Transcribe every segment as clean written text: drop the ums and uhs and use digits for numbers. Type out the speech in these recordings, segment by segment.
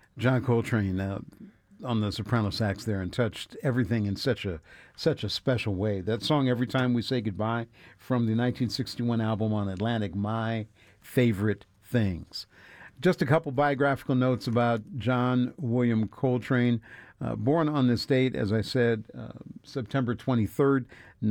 John Coltrane on the soprano sax there, and touched everything in such a special way. That song, "Every Time We Say Goodbye," from the 1961 album on Atlantic, My Favorite Things. Just a couple biographical notes about John William Coltrane. Born on this date, as I said, September 23rd,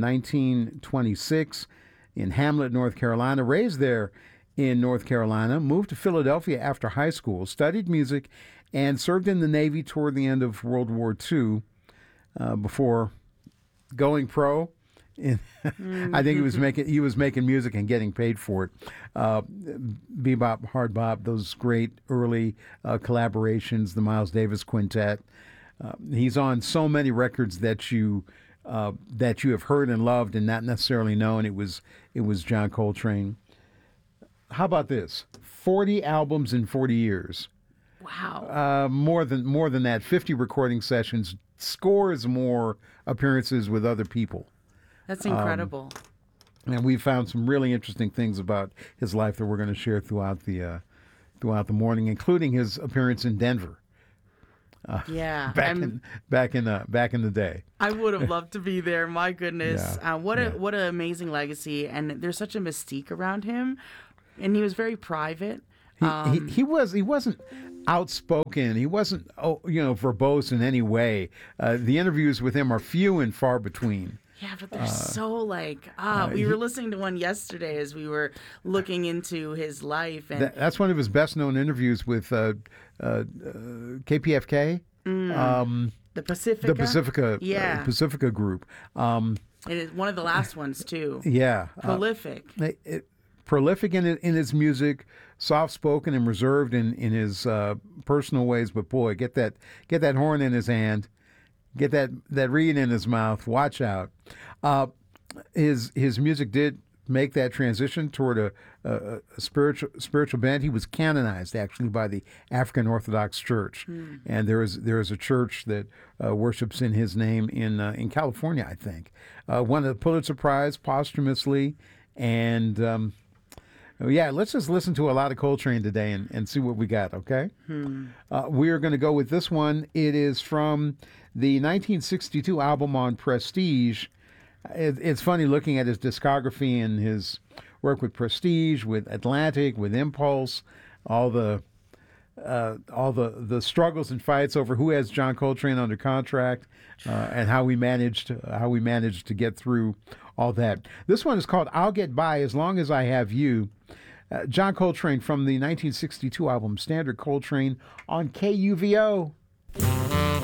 1926, in Hamlet, North Carolina. Raised there in North Carolina, moved to Philadelphia after high school, studied music, and served in the Navy toward the end of World War II before going pro. I think he was making music and getting paid for it. Bebop, hard bop, those great early collaborations, the Miles Davis Quintet. He's on so many records that you have heard and loved and not necessarily known. It was John Coltrane. How about this? 40 albums in 40 years. Wow. More than that. 50 recording sessions. Scores more appearances with other people. That's incredible. And we found some really interesting things about his life that we're going to share throughout the morning, including his appearance in Denver. Yeah, back in the day. I would have loved to be there. My goodness, what an amazing legacy! And there's such a mystique around him, and he was very private. He wasn't outspoken. He wasn't verbose in any way. The interviews with him are few and far between. Yeah, but they're so we were listening to one yesterday as we were looking into his life. And that's one of his best-known interviews with KPFK. The Pacifica? The Pacifica, yeah. Pacifica Group. It is one of the last ones, too. Yeah. Prolific. Prolific in his music, soft-spoken and reserved in his personal ways, but boy, get that horn in his hand. Get that reed in his mouth. Watch out. His music did make that transition toward a spiritual bent. He was canonized actually by the African Orthodox Church, and there is a church that worships in his name in California, I think. Won a Pulitzer Prize posthumously, and let's just listen to a lot of Coltrane today and see what we got. Okay, we are going to go with this one. It is from the 1962 album on Prestige. It's funny looking at his discography and his work with Prestige, with Atlantic, with Impulse, all the struggles and fights over who has John Coltrane under contract, and how we managed to get through all that. This one is called "I'll Get By As Long As I Have You." John Coltrane from the 1962 album Standard Coltrane on KUVO.